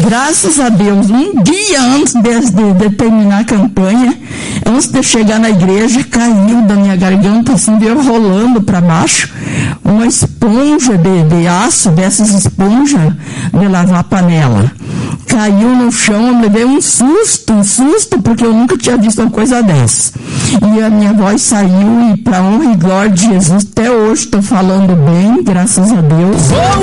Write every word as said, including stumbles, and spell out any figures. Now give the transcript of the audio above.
Graças a Deus, um dia antes de, de, de terminar a campanha, antes de chegar na igreja, caiu da minha garganta, assim, veio rolando para baixo, uma esponja de, de aço, dessas esponjas de lavar panela. Caiu no chão, eu levei um susto, um susto, porque eu nunca tinha visto uma coisa dessa. E a minha voz saiu, e para honra e glória de Jesus, até hoje estou falando bem, graças a Deus.